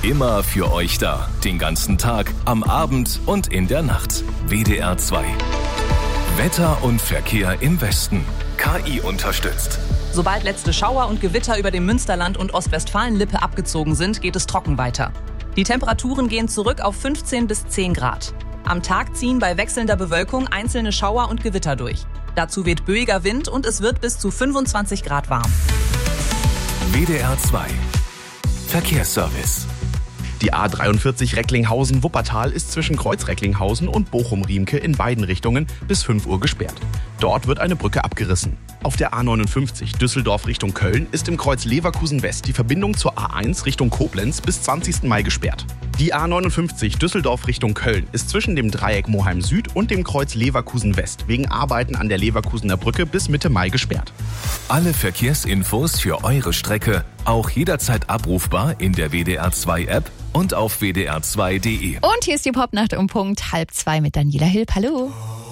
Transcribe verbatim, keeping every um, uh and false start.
Immer für euch da. Den ganzen Tag, am Abend und in der Nacht. W D R zwei. Wetter und Verkehr im Westen. K I unterstützt. Sobald letzte Schauer und Gewitter über dem Münsterland und Ostwestfalen-Lippe abgezogen sind, geht es trocken weiter. Die Temperaturen gehen zurück auf fünfzehn bis zehn Grad. Am Tag ziehen bei wechselnder Bewölkung einzelne Schauer und Gewitter durch. Dazu weht böiger Wind und es wird bis zu fünfundzwanzig Grad warm. W D R zwei. Verkehrsservice. Die A dreiundvierzig Recklinghausen-Wuppertal ist zwischen Kreuz Recklinghausen und Bochum-Riemke in beiden Richtungen bis fünf Uhr gesperrt. Dort wird eine Brücke abgerissen. Auf der A neunundfünfzig Düsseldorf Richtung Köln ist im Kreuz Leverkusen West die Verbindung zur A eins Richtung Koblenz bis zwanzigsten Mai gesperrt. Die A neunundfünfzig Düsseldorf Richtung Köln ist zwischen dem Dreieck Moheim Süd und dem Kreuz Leverkusen West wegen Arbeiten an der Leverkusener Brücke bis Mitte Mai gesperrt. Alle Verkehrsinfos für eure Strecke auch jederzeit abrufbar in der W D R zwei App und auf w d r zwei punkt d e. Und hier ist die Popnacht um Punkt halb zwei mit Daniela Hilp. Hallo.